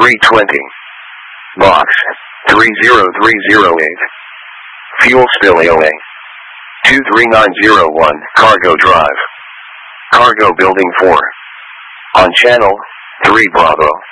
320. Box 30308. Fuel spill AOA 23901. Cargo drive. Cargo building 4. On channel 3 Bravo.